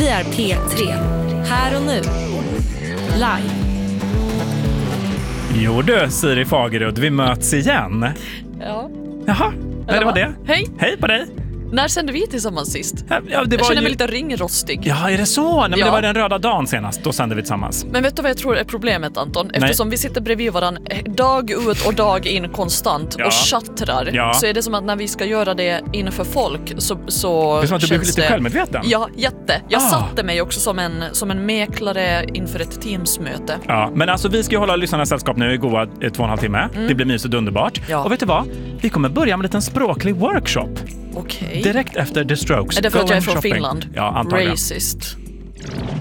Vi är P3. Här och nu. Live. Jo du, Siri Fagerud, vi möts igen. Ja. Jaha, det var det. Hej. Hej på dig. När sände vi tillsammans sist? Ja, Jag känner mig lite ringrostig. Ja, är det så? Nej, men Ja. det var den röda dagen senast, då sände vi tillsammans. Men vet du vad jag tror är problemet, Anton? Eftersom vi sitter bredvid varandra dag ut och dag in konstant och chattrar, så är det som att när vi ska göra det inför folk så det är som att du blir lite självmedveten. Ja, jätte. Jag satte mig också som en mäklare inför ett teamsmöte. Ja, men alltså vi ska ju hålla lyssnarna sällskap nu i goda 2,5 timme. Det blir mysigt och underbart. Ja. Och vet du vad? Vi kommer börja med en liten språklig workshop. Okej. Direkt efter The Strokes. Är det för att Go jag är and från shopping. Finland? Ja, antagligen. Racist.